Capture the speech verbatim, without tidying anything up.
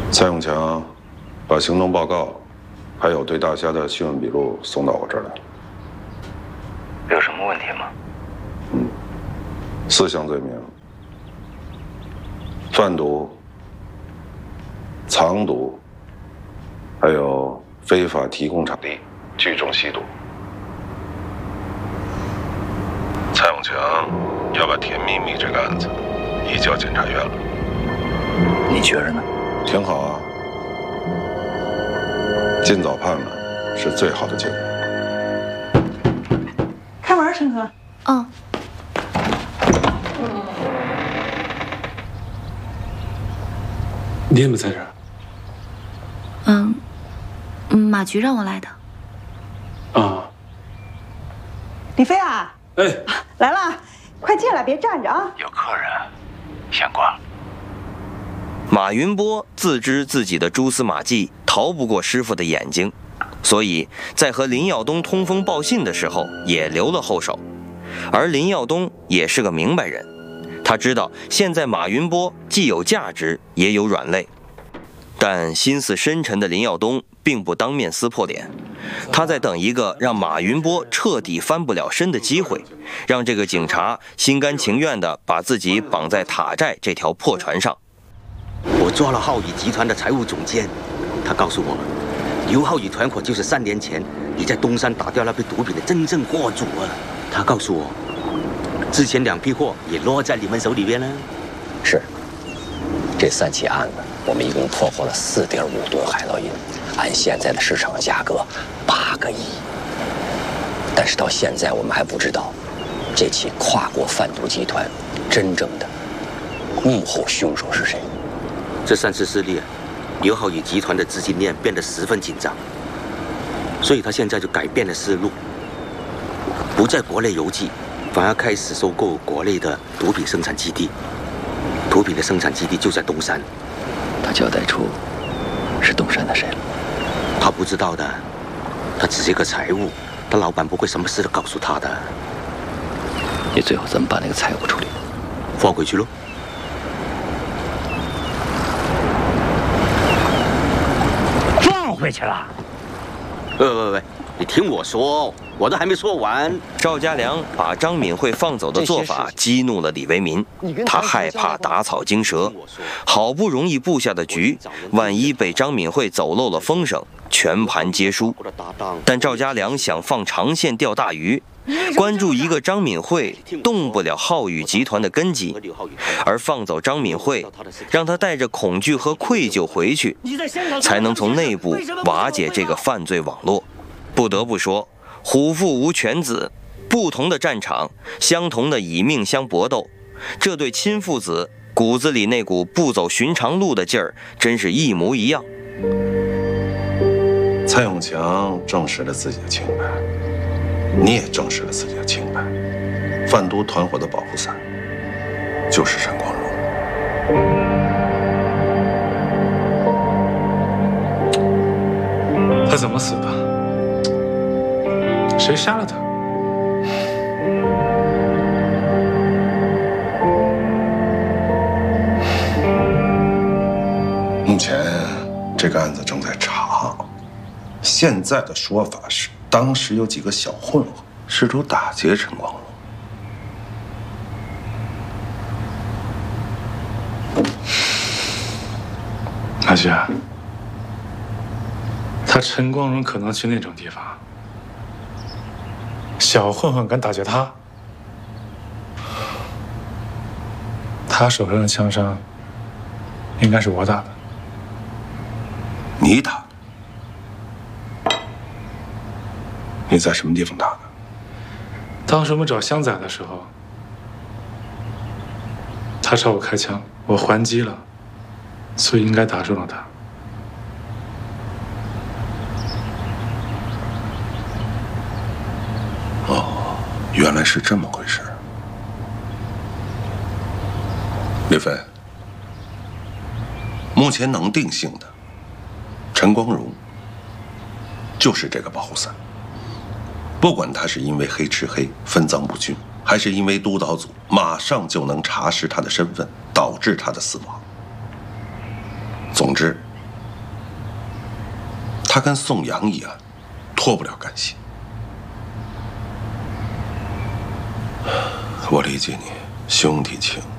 蔡永强，把行动报告，还有对大虾的讯问笔录送到我这儿来。 有什么问题吗？ 嗯，四项罪名：贩毒、藏毒，还有非法提供场地、聚众吸毒。蔡永强要把甜蜜蜜这个案子移交检察院了。 你觉着呢？ 挺好啊，尽早判了是最好的结果。 开门，陈哥。 嗯。 你怎么在这儿？ 嗯，马局让我来的。 啊。 李飞啊！ 哎， 来了，快进来，别站着啊！ 有客人，先挂了。 马云波自知自己的蛛丝马迹逃不过师傅的眼睛，所以在和林耀东通风报信的时候也留了后手。而林耀东也是个明白人，他知道现在马云波既有价值也有软肋，但心思深沉的林耀东并不当面撕破脸，他在等一个让马云波彻底翻不了身的机会，让这个警察心甘情愿地把自己绑在塔寨这条破船上。 我抓了浩宇集团的财务总监，他告诉我，刘浩宇团伙就是三年前你在东山打掉那批毒品的真正货主啊。他告诉我，之前两批货也落在你们手里边了。 是，这三起案子我们一共破获了四点五吨海洛因，按现在的市场价格，八个亿。但是到现在我们还不知道，这起跨国贩毒集团真正的幕后凶手是谁。 这三次失利，刘浩宇集团的资金链变得十分紧张，所以他现在就改变了思路，不在国内游击，反而开始收购国内的毒品生产基地。毒品的生产基地就在东山。 他交代出是东山的谁了？ 他不知道的，他只是一个财务，他老板不会什么事都告诉他的。 你最后怎么把那个财务处理？ 放回去喽。 放回去了？ 喂喂喂，你听我说，我都还没说完。 赵家良把张敏慧放走的做法激怒了李维民，他害怕打草惊蛇，好不容易布下的局，万一被张敏慧走漏了风声，全盘皆输。但赵家良想放长线钓大鱼，关注一个张敏慧动不了浩宇集团的根基，而放走张敏慧，让他带着恐惧和愧疚回去，才能从内部瓦解这个犯罪网络。不得不说，虎父无犬子，不同的战场，相同的以命相搏斗，这对亲父子骨子里那股不走寻常路的劲儿，真是一模一样。 蔡永强证实了自己的清白，你也证实了自己的清白。贩毒团伙的保护伞就是沈光荣。 他怎么死的？谁杀了他？ 目前这个案子正在查，现在的说法是，当时有几个小混混试图打劫陈光荣。 阿雪，他陈光荣可能去那种地方，小混混敢打劫他，他手上的枪伤应该是我打的。 你打的？你在什么地方打的？ 当时我们找香仔的时候，他朝我开枪，我还击了，所以应该打中了他。 哦，原来是这么回事。李飞，目前能定性的，陈光荣就是这个保护伞。不管他是因为黑吃黑、分赃不均，还是因为督导组马上就能查实他的身份，导致他的死亡。总之， 他跟宋阳一样，脱不了干系。我理解你，兄弟情。